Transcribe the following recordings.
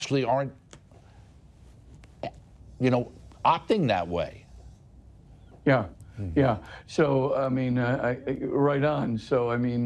actually aren't, opting that way. Yeah, yeah. So, I mean, right on. So, I mean,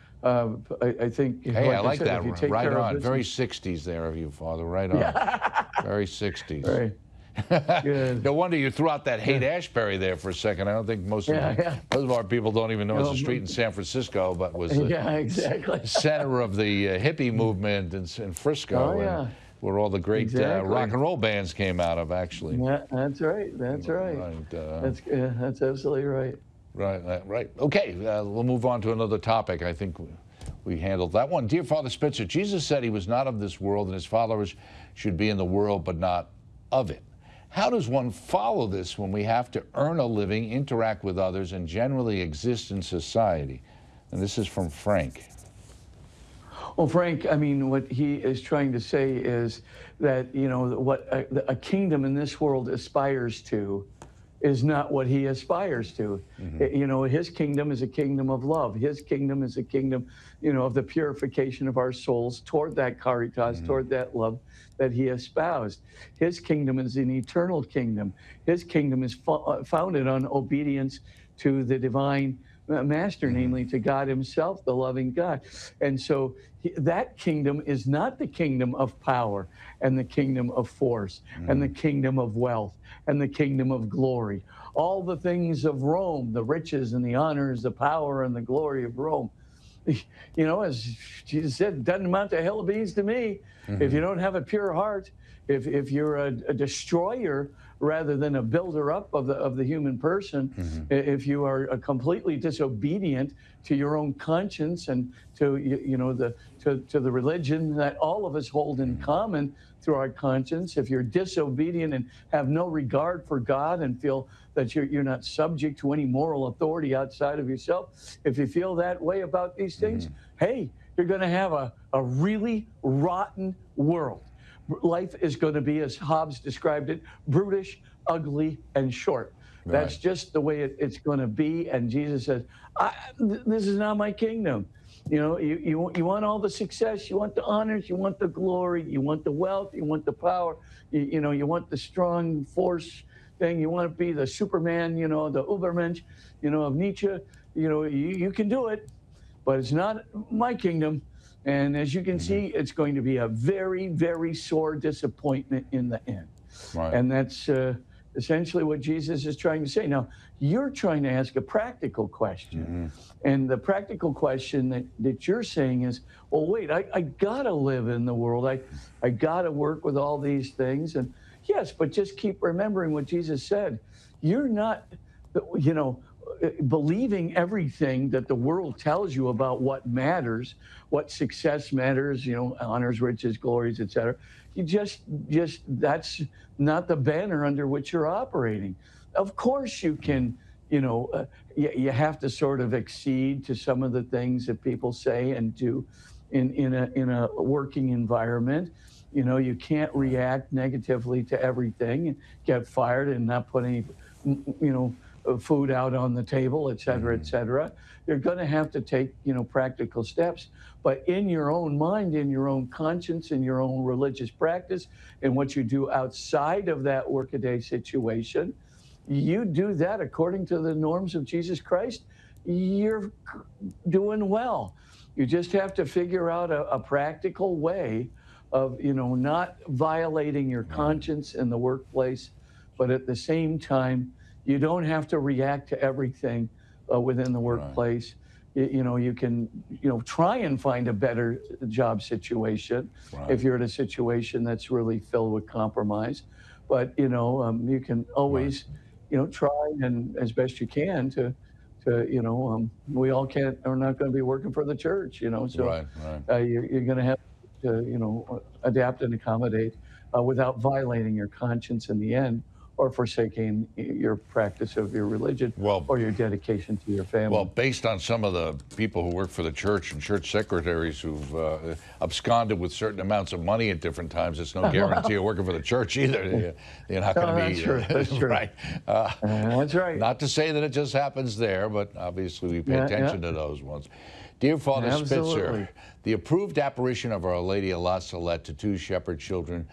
I think, Hey, like I I like said, that. if you take Right care of on. Very business, 60s there of you, Father. Right on. yeah, Very 60s. right, good, No wonder you threw out that yeah, Haight-Ashbury there for a second. I don't think most yeah, yeah. of our people don't even know it's a street Um, in San Francisco, but was the yeah, exactly. center of the hippie movement in Frisco, Oh, and yeah, where all the great rock exactly. and roll bands came out of, actually. Yeah, that's right. That's right. Right. That's absolutely right. Right. Okay, we'll move on to another topic. I think we handled that one. Dear Father Spitzer, Jesus said he was not of this world and his followers should be in the world but not of it. How does one follow this when we have to earn a living, interact with others, and generally exist in society? And this is from Frank. Well, Frank, I mean, what he is trying to say is that, what a kingdom in this world aspires to is not what he aspires to. His kingdom is a kingdom of love. His kingdom is a kingdom, of the purification of our souls toward that caritas, toward that love that he espoused. His kingdom is an eternal kingdom. His kingdom is founded on obedience to the divine master, namely to God himself, the loving God. And so that kingdom is not the kingdom of power and the kingdom of force and the kingdom of wealth and the kingdom of glory. All the things of Rome, the riches and the honors, the power and the glory of Rome. As Jesus said, it doesn't amount to a hill of beans to me. If you don't have a pure heart, if you're a destroyer rather than a builder up of the human person, if you are completely disobedient to your own conscience and to to the religion that all of us hold in common through our conscience, if you're disobedient and have no regard for God and feel that you're not subject to any moral authority outside of yourself, if you feel that way about these things, hey, you're going to have a really rotten world. Life is going to be, as Hobbes described it, brutish, ugly, and short. Right. That's just the way it's going to be. And Jesus says, this is not my kingdom. You want all the success, you want the honors, you want the glory, you want the wealth, you want the power, you want the strong force thing, you want to be the Superman, the Ubermensch, of Nietzsche. You can do it, but it's not my kingdom. And as you can see, it's going to be a very, very sore disappointment in the end. Right. And that's essentially what Jesus is trying to say. Now, you're trying to ask a practical question. And the practical question that you're saying is, well, wait, I got to live in the world. I got to work with all these things. And yes, but just keep remembering what Jesus said. You're not, believing everything that the world tells you about what matters, what success matters, honors, riches, glories, etc. You just that's not the banner under which you're operating. Of course you can, you have to sort of accede to some of the things that people say and do in a working environment. You can't react negatively to everything and get fired and not put any, food out on the table, et cetera, et cetera. You're going to have to take, practical steps. But in your own mind, in your own conscience, in your own religious practice, and what you do outside of that workaday situation, you do that according to the norms of Jesus Christ, you're doing well. You just have to figure out a practical way of, not violating your conscience in the workplace, but at the same time, you don't have to react to everything within the workplace. Right. You can, try and find a better job situation if you're in a situation that's really filled with compromise. But, you can always, try and as best you can to we all are not going to be working for the church, so you're going to have to, adapt and accommodate without violating your conscience in the end, or forsaking your practice of your religion or your dedication to your family. Well, based on some of the people who work for the church and church secretaries who've absconded with certain amounts of money at different times, it's no guarantee of working for the church either. You're not going to be... That's true. Right. That's right. Not to say that it just happens there, but obviously we pay attention to those ones. Dear Father Spitzer, the approved apparition of Our Lady of La Salette to two shepherd children